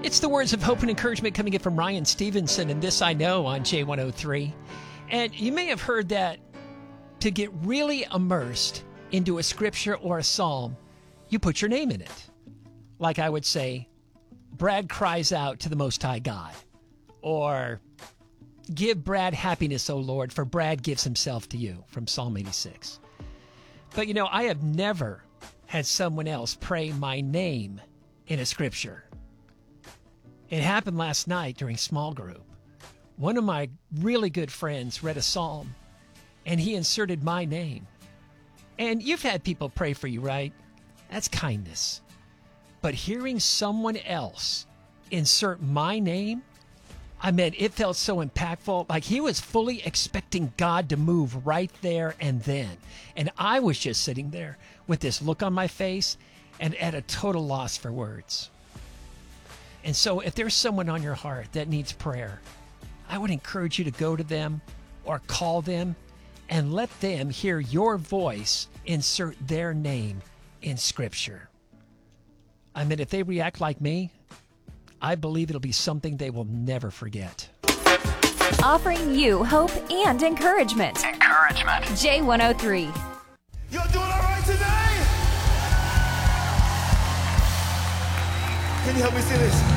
It's the words of hope and encouragement coming in from Ryan Stevenson and This I Know on J103. And you may have heard that to get really immersed into a scripture or a psalm, you put your name in it. Like I would say, Brad cries out to the Most High God. Or, give Brad happiness, O Lord, for Brad gives himself to you, from Psalm 86. But I have never had someone else pray my name in a scripture. It happened last night during small group. One of my really good friends read a psalm, and he inserted my name. And you've had people pray for you, right? That's kindness. But hearing someone else insert my name, it felt so impactful. Like he was fully expecting God to move right there and then. And I was just sitting there with this look on my face and at a total loss for words. And so if there's someone on your heart that needs prayer, I would encourage you to go to them or call them and let them hear your voice insert their name in Scripture. If they react like me, I believe it'll be something they will never forget. Offering you hope and encouragement. J103. You're doing all right today? Can you help me see this?